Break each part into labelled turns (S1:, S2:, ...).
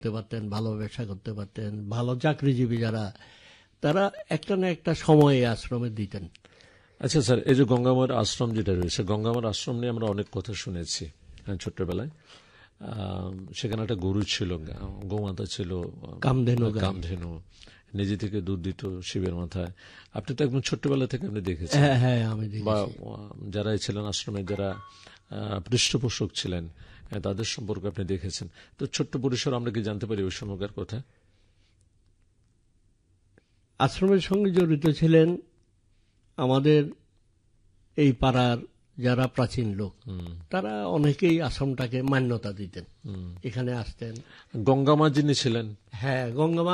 S1: করতে পারতেন, ভালো ব্যবসা করতে পারতেন, ভালো চাকরিজীবী যারা, তারা একটা না একটা সময় আশ্রমে দিতেন।
S2: আচ্ছা স্যার, এই যে গঙ্গামার আশ্রম যেটা রয়েছে, গঙ্গামার আশ্রম নিয়ে আমরা অনেক কথা শুনেছি ছোট্টবেলায়। সেখানে একটা গরু ছিল, গোমাতা ছিল, কামধেনু, নিজে থেকে দুধ দিত শিবের মাথায়। আপনি তো একদম ছোট্টবেলা থেকে আপনি দেখেছেন।
S1: হ্যাঁ, আমি
S2: বা যারা ছিলেন আশ্রমে, যারা পৃষ্ঠপোষক ছিলেন, তাদের সম্পর্কে আপনি দেখেছেন। তো ছোট্ট পরিসর আমরা কি জানতে পারি ওই সময়কার কথা?
S1: আশ্রমের সঙ্গে জড়িত ছিলেন আমাদের এই পাড়ার যারা প্রাচীন লোক, তারা অনেকেই আশ্রমটাকে মান্যতা দিতেন, এখানে আসতেন।
S2: গঙ্গামা যিনি ছিলেন,
S1: হ্যাঁ, গঙ্গামা,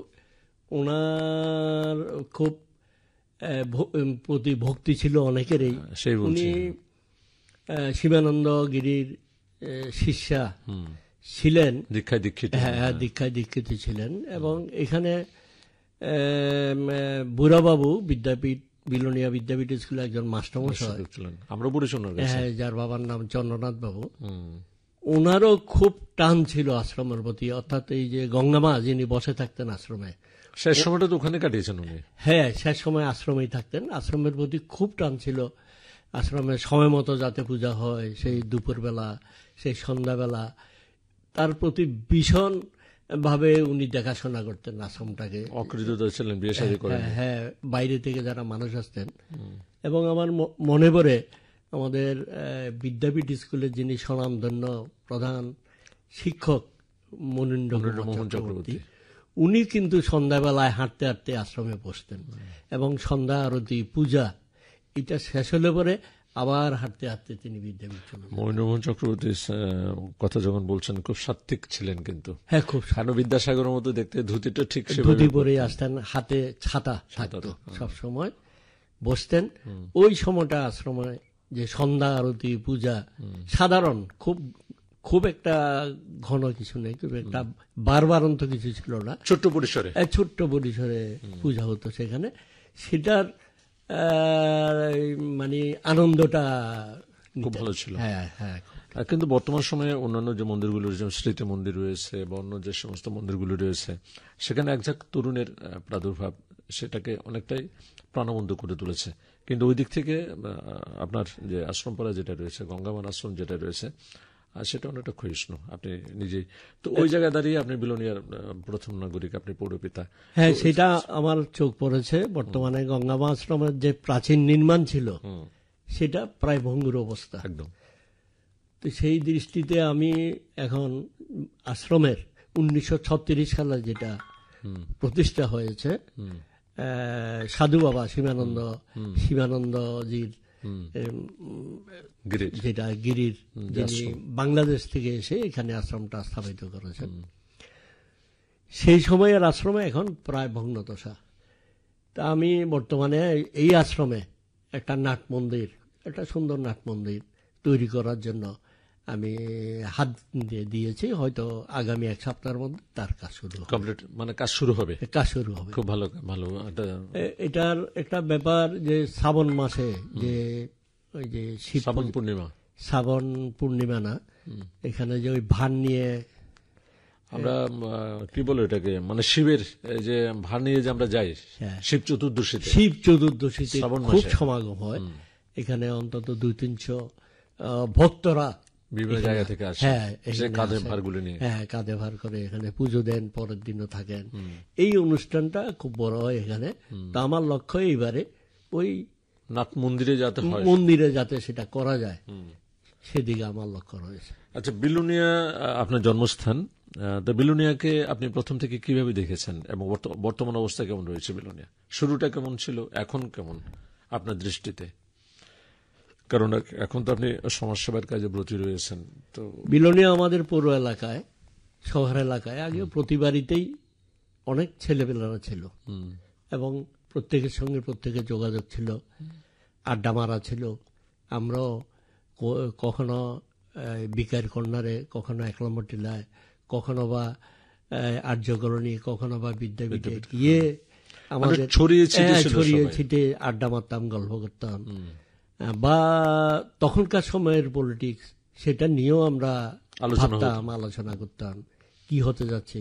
S1: ওনার খুব প্রতি ভক্তি ছিল অনেকেরই। উনি শিবানন্দ গিরির শিষ্যা ছিলেন, হ্যাঁ, দীক্ষায় দীক্ষিত ছিলেন। এবং এখানে বুড়াবাবু বিদ্যাপীঠ, বিলোনিয়া বিদ্যাপীঠ স্কুলে একজন মাস্টারমশাই ছিলেন, যার বাবার নাম চন্দ্রনাথ বাবু। ওনারও খুব টান ছিল আশ্রমের প্রতি, অর্থাৎ এই যে গঙ্গামা যিনি বসে থাকতেন আশ্রমে,
S2: শেষ সময়টা তো ওখানে কাটিয়েছেন উনি।
S1: হ্যাঁ, শেষ সময় আশ্রমেই থাকতেন। আশ্রমের প্রতি খুব টান ছিল, আশ্রমে সময় মতো যাতে পূজা হয়, সেই দুপুরবেলা, সেই সন্ধ্যাবেলা, তার প্রতি ভীষণ ভাবে উনি দেখাশোনা করতেন আশ্রমটাকে।
S2: অকৃতজ্ঞ ছিলেন, বিয়ে শাদী করেন।
S1: হ্যাঁ, বাইরে থেকে যারা মানুষ আসতেন। এবং আমার মনে পড়ে আমাদের বিদ্যাপীঠ স্কুলের যিনি স্বনামধন্য প্রধান শিক্ষক মনীন্দ্রমোহন চক্রবর্তী, উনি কিন্তু সন্ধ্যাবেলায় হাঁটতে হাঁটতে আশ্রমে বসতেন, এবং সন্ধ্যা আরতি, পূজা, এটা শেষ হলে পরে আবার হাঁটতে হাঁটতে তিনি বিদ্যাপীঠ চলে যেতেন।
S2: মনীন্দ্রমোহন চক্রবর্তীর কথা যখন বলছেন, খুব সাত্ত্বিক ছিলেন কিন্তু।
S1: হ্যাঁ, খুব।
S2: বিদ্যাসাগরের মতো দেখতে, ধুতিটা ঠিক
S1: ধুতি পরে আসতেন, হাতে ছাতা থাকতো সবসময়, বসতেন। ওই সময়টা আশ্রমে যে সন্ধ্যা আরতি, পূজা, সাধারণ, খুব একটা ঘন কিছু নেই, খুব একটা বারবারন্ত কিছু ছিল না, ছোট্ট পরিসরে পূজা হতো সেখানে। সেটার মানে আনন্দটা
S2: খুব ভালো ছিল।
S1: হ্যাঁ।
S2: কিন্তু বর্তমান সময়ে অন্যান্য যে মন্দিরগুলো, যেমন স্মৃতি মন্দির রয়েছে বা অন্য যে সমস্ত মন্দিরগুলো রয়েছে, সেখানে একঝাঁক তরুণের প্রাদুর্ভাব সেটাকে অনেকটাই প্রাণবন্ত করে তুলেছে। কিন্তু ওই দিক থেকে আপনার যে আশ্রমপাড়া যেটা রয়েছে, গঙ্গামান আশ্রম যেটা রয়েছে, সেটা অনেকটা ক্ষয়িষ্ণু। আপনি নিজেই তো ওই জায়গায় দাঁড়িয়ে, আপনি বিলোনিয়ার প্রথম নাগরিক, আপনি পৌরপিতা।
S1: হ্যাঁ, সেটা আমার চোখ পড়েছে। বর্তমানে গঙ্গামা আশ্রমের যে প্রাচীন নির্মাণ ছিল, সেটা প্রায় ভঙ্গুর অবস্থা একদম। তো সেই দৃষ্টিতে আমি এখন আশ্রমের 1936 সালে যেটা প্রতিষ্ঠা হয়েছে, সাধু বাবা শিবানন্দজির যেটা গিরির, যিনি বাংলাদেশ থেকে এসে এখানে আশ্রমটা স্থাপিত করেছেন, সেই সময়ের আশ্রমে এখন প্রায় ভগ্নদশা। তা আমি বর্তমানে এই আশ্রমে একটা একটা সুন্দর নাট মন্দির তৈরি করার জন্য আমি হাত দিয়েছি। হয়তো আগামী এক সপ্তাহের মধ্যে তার কাজ শুরু হবে।
S2: কাজ শুরু হবে। খুব ভালো।
S1: এটার একটা ব্যাপার যে শ্রাবণ মাসে যে ওই যে শ্রাবণ পূর্ণিমা না, এখানে যে ওই ভান নিয়ে
S2: আমরা কি বলে এটাকে, মানে শিবের যে ভান নিয়ে যে আমরা যাই, শিব চতুর্দশীতে
S1: খুব সমাগম হয় এখানে। অন্তত 200-300 ভক্তরা
S2: বিভিন্ন জায়গা থেকে আসে, কাঁধে ভারগুলো নিয়ে,
S1: কাঁধে ভার করে এখানে পুজো দেন, পরের দিনও থাকেন। এই অনুষ্ঠানটা খুব বড় হয় এখানে। তো আমার লক্ষ্য এইবারে ওই
S2: নাট মন্দিরে
S1: যাতে সেটা করা যায়, সেদিকে আমার লক্ষ্য রয়েছে।
S2: আচ্ছা, বিলোনিয়া আপনার জন্মস্থান, তো বিলোনিয়াকে আপনি প্রথম থেকে কিভাবে দেখেছেন এবং বর্তমান অবস্থা কেমন রয়েছে বিলোনিয়া? শুরুটা কেমন ছিল, এখন কেমন আপনার দৃষ্টিতে? কারণ এখন তো আপনি সমাজসেবার কাজে ব্রতী রয়েছেন। তো
S1: বিলোনিয়া আমাদের পৌর এলাকায়, শহর এলাকায় আগে প্রতি বাড়িতেই অনেক ছেলেপেলেরা ছিল, এবং প্রত্যেকের সঙ্গে প্রত্যেকের যোগাযোগ ছিল, আড্ডা মারা ছিল। আমরাও কখনো বিকার কর্নারে, কখনো 1 নম্বর টিলায়, কখনো বা আর্যকরণী, কখনো বা বিদ্যাপীঠে গিয়ে আমাদের ছড়িয়ে ছিটে আড্ডা মারতাম, গল্প করতাম। বা তখনকার সময়ের পলিটিক্স, সেটা নিয়েও আমরা আলোচনা করতাম, কি হতে যাচ্ছে